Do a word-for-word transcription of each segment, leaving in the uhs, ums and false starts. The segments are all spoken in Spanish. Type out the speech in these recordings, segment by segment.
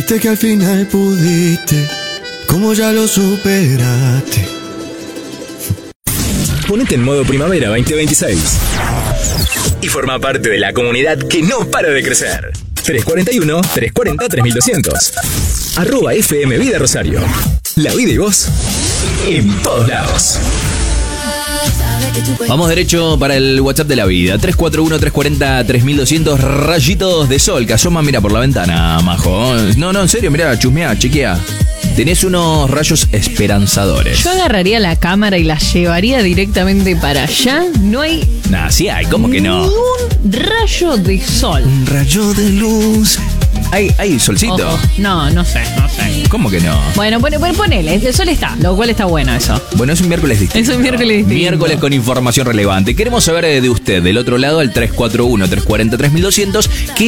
Dijiste que al final pudiste, como ya lo superaste. Ponete en modo primavera veinte veintiséis y forma parte de la comunidad que no para de crecer. tres cuarenta y uno, tres cuarenta, tres mil doscientos. Arroba F M Vida Rosario. La vida y vos en todos lados. Vamos derecho para el WhatsApp de la vida. tres cuatro uno, tres cuarenta, tres mil doscientos. Rayitos de sol que asoma, mira por la ventana, majo. No, no, en serio, mira, chusmea, chequea. Tenés unos rayos esperanzadores. Yo agarraría la cámara y la llevaría directamente para allá. No hay... Nah, sí hay, ¿cómo que no? Ningún rayo de sol. Un rayo de luz. ¿Hay, hay solcito? Ojo. No, no sé, no sé. ¿Cómo que no? Bueno, pon, pon, ponele, el sol está, lo cual está bueno eso. Bueno, es un miércoles distinto. Es un miércoles distinto. Miércoles con información relevante. Queremos saber de usted, del otro lado, al tres cuatro uno, tres cuarenta, tres mil doscientos, ¿qué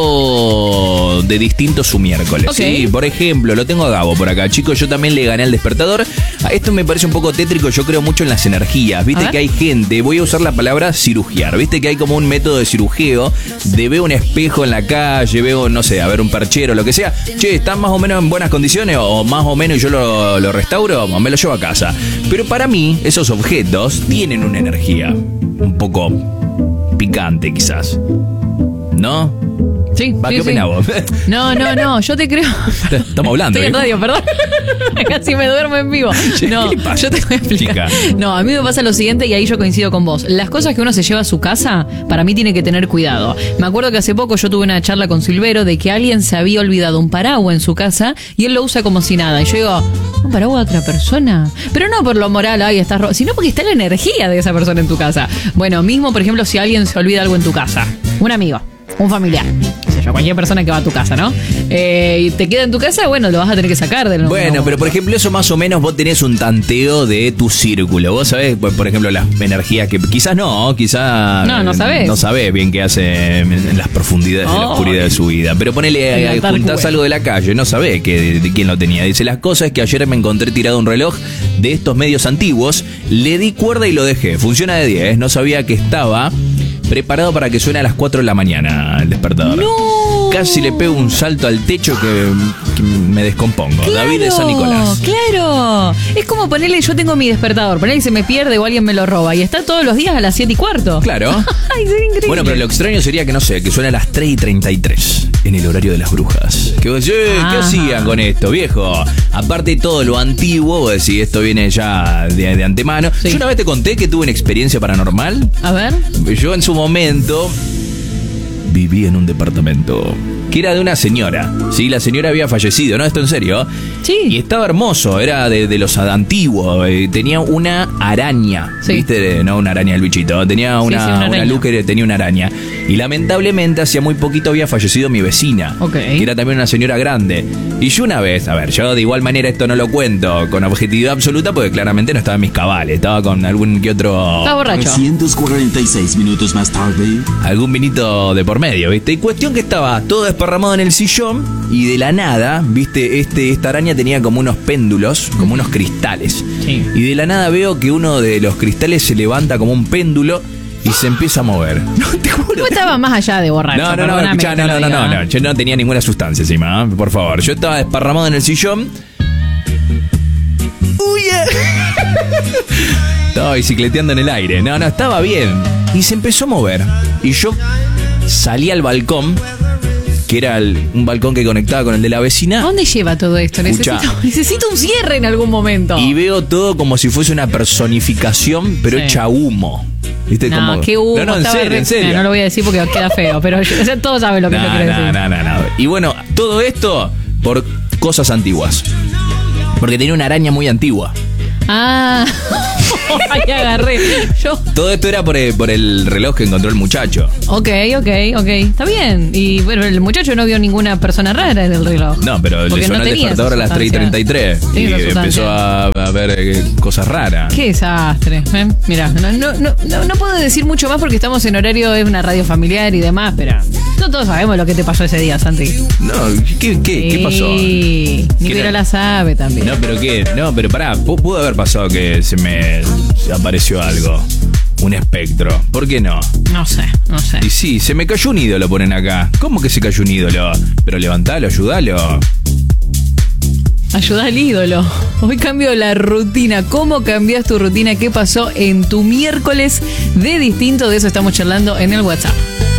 hizo de distinto su miércoles? Okay. ¿Sí? Por ejemplo, lo tengo a Gabo por acá. Chicos, yo también le gané al despertador. Esto me parece un poco tétrico, yo creo mucho en las energías. Viste que hay gente, voy a usar la palabra cirugiar. Viste que hay como un método de cirujeo, de veo un espejo en la calle, veo, no sé, a ver un perchero, lo que sea. Che, ¿están más o menos en buenas condiciones? O más o menos yo lo, lo restauro, o me lo llevo a casa. Pero para mí, esos objetos tienen una energía un poco picante, quizás. ¿No? Sí, ¿Va, sí, ¿Qué opinás sí. vos? No, no, no, yo te creo. Estamos hablando. Estoy en ¿eh? radio, perdón. Casi me duermo en vivo. No, ¿Qué le pasa, yo te voy a explicar. chica? No, a mí me pasa lo siguiente y ahí yo coincido con vos. Las cosas que uno se lleva a su casa, para mí tiene que tener cuidado. Me acuerdo que hace poco yo tuve una charla con Silvero de que alguien se había olvidado un paraguas en su casa y él lo usa como si nada. Y yo digo, ¿un paraguas de otra persona? Pero no por lo moral, ay, estás ro-, sino porque está la energía de esa persona en tu casa. Bueno, mismo, por ejemplo, si alguien se olvida algo en tu casa. Un amigo, un familiar, qué sé yo, cualquier persona que va a tu casa, ¿no? Eh, y te queda en tu casa, bueno, lo vas a tener que sacar del. Bueno, no, pero por ejemplo, eso más o menos vos tenés un tanteo de tu círculo. Vos sabés, por, por ejemplo, las energías que quizás no, quizás No, no sabés. No sabés bien qué hace en, en las profundidades de la Oh, oscuridad de su vida. Pero ponele, el eh, dark juntás web. algo de la calle, no sabés que, de, de quién lo tenía. Dice, las cosas es que ayer me encontré tirado un reloj de estos medios antiguos, le di cuerda y lo dejé. Funciona de diez, no sabía que estaba preparado para que suene a las cuatro de la mañana el despertador. ¡No! Casi le pego un salto al techo que, que me descompongo. Claro, David de San Nicolás. Claro. Es como ponerle, yo tengo mi despertador, ponerle que se me pierde o alguien me lo roba y está todos los días a las siete y cuarto. Claro. Ay, sería increíble. Bueno, pero lo extraño sería que, no sé, que suene a las tres y treinta y tres en el horario de las brujas. Que vos decís, eh, ¿qué Ajá. hacían con esto, viejo? Aparte de todo lo antiguo, vos decís, esto viene ya de, de antemano. Sí. Yo una vez te conté que tuve una experiencia paranormal. A ver. Yo en su momento viví en un departamento que era de una señora. Sí, la señora había fallecido, ¿no? Esto en serio. Sí. Y estaba hermoso, era de, de los antiguos. eh, Tenía una araña. Sí. ¿Viste? No una araña el bichito. Tenía una, Sí, sí, una una araña. luz que tenía una araña. Y lamentablemente, hacía muy poquito había fallecido mi vecina. Ok. Que era también una señora grande. Y yo una vez, a ver, yo de igual manera esto no lo cuento con objetividad absoluta porque claramente no estaba en mis cabales. Estaba con algún que otro. Está borracho. trescientos cuarenta y seis minutos más tarde. Algún vinito de por medio, ¿viste? Y cuestión que estaba todo desparramado en el sillón y de la nada, ¿viste? Este, esta araña tenía como unos péndulos, como unos cristales. Sí. Y de la nada veo que uno de los cristales se levanta como un péndulo y se empieza a mover. No, te juro. Tú estabas más allá de borracho. No, no, no, perdóname escuchá, que te no, lo no, no, diga. no, yo no tenía ninguna sustancia encima, ¿eh? Por favor. Yo estaba desparramado en el sillón. Uy, estaba bicicleteando en el aire. No, no, estaba bien. Y se empezó a mover. Y yo salí al balcón, que era el- un balcón que conectaba con el de la ¿A vecina. dónde lleva todo esto? Necesito, Escuchá. necesito un cierre en algún momento. Y veo todo como si fuese una personificación, pero Sí. hecha humo. ¿Viste? No, como... qué humo. No, no, en estaba serio, re- en serio. No, no lo voy a decir porque queda feo, pero yo- o sea, todos saben lo que No, yo quiero no, decir. no, no, no. Y bueno, todo esto por cosas antiguas. Porque tenía una araña muy antigua. Ah, ahí agarré. Yo, Todo esto era por el, por el reloj que encontró el muchacho. ok, ok, ok. Está bien. Y bueno, el muchacho no vio ninguna persona rara en el reloj. No, pero le Porque sonó no el tenía despertador a esa las tres y treinta y tres. sustancia. Y Sí, esa sustancia. empezó a, a ver eh, cosas raras. Qué desastre. ¿eh? Mira, no, no, no, no, no puedo decir mucho más porque estamos en horario, es una radio familiar y demás, pero no todos sabemos lo que te pasó ese día, Santi. No, ¿qué, qué, qué pasó? Sí, ni ¿Qué pero era? la sabe también. No, pero qué, no, pero pará, pu- pudo haber pasado que se me se apareció algo. Un espectro. ¿Por qué no? No sé, no sé. Y sí, se me cayó un ídolo, ponen acá. ¿Cómo que se cayó un ídolo? Pero levantalo, ayudalo. Ayuda al ídolo. Hoy cambio la rutina. ¿Cómo cambias tu rutina? ¿Qué pasó en tu miércoles de distinto? De eso estamos charlando en el WhatsApp.